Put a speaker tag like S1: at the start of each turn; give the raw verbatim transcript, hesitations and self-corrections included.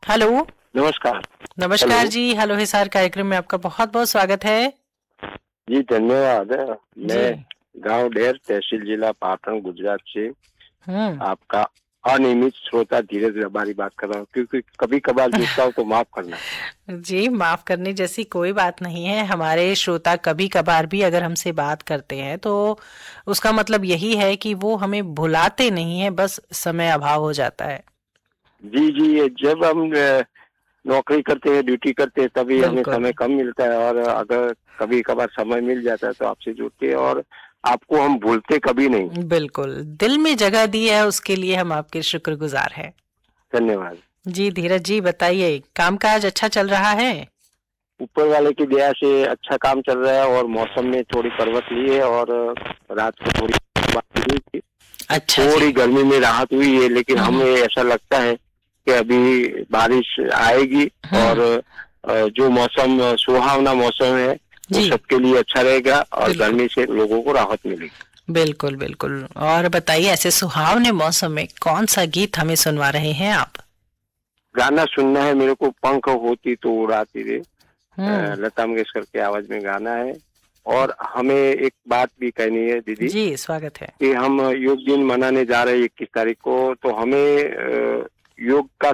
S1: Hello.
S2: नमस्कार।
S1: नमस्कार
S2: hello.
S1: जी, hello Hisar कार्यक्रम में आपका बहुत बहुत स्वागत है।
S2: जी धन्यवाद।
S1: जी।
S2: मैं गांव ढेर, तहसील जिला पाटन, गुजरात से
S1: हम्म।
S2: आपका अनियमित श्रोता धीरज रबारी बात कर रहा हूँ, क्योंकि कभी कभार जुटता हूँ तो माफ करना।
S1: जी, माफ करने जैसी कोई बात नहीं है। हमारे श्रोता कभी कभार भी अगर हमसे बात करते हैं तो उसका मतलब यही है कि वो हमें भुलाते नहीं है, बस समय अभाव हो जाता है।
S2: जी जी, ये जब हम अ, नौकरी करते हैं, ड्यूटी करते हैं, तभी हमें
S1: बिल्कुल।
S2: समय कम मिलता है, और अगर कभी कभार समय मिल जाता है तो आपसे जुड़ते हैं, और आपको हम भूलते कभी नहीं।
S1: बिल्कुल, दिल में जगह दी है उसके लिए हम आपके शुक्रगुजार हैं।
S2: धन्यवाद।
S1: जी धीरज जी, बताइए, कामकाज अच्छा चल रहा है?
S2: ऊपर वाले की दया से अच्छा काम चल रहा है, और मौसम में थोड़ी करवट ली है, और रात को थोड़ी बारिश हुई थी, तो
S1: अच्छा जी।
S2: थोड़ी गर्मी में राहत हुई है, लेकिन
S1: हम्म
S2: हमें
S1: हम्म
S2: ऐसा लगता है कि अभी बारिश आएगी, और
S1: हम्म,
S2: अ, जो मौसम सुहावना मौसम है वो
S1: जी
S2: सबके लिए अच्छा रहेगा, और
S1: बिल्कुल।
S2: गर्मी से लोगों को राहत मिलेगी।
S1: बिल्कुल बिल्कुल। और बताइए, ऐसे सुहावने मौसम में कौन सा गीत हमें सुनवा रहे हैं आप?
S2: गाना सुनना है मेरे को, पंख होती तो उड़ाती रे।
S1: हम्म।
S2: अ, लता मंगेशकर के आवाज में गाना है। और हमें एक बात भी कहनी है दीदी,
S1: जी, स्वागत है।
S2: कि हम योग दिन मनाने जा रहे हैं इक्कीस तारीख को, तो हमें अ, योग का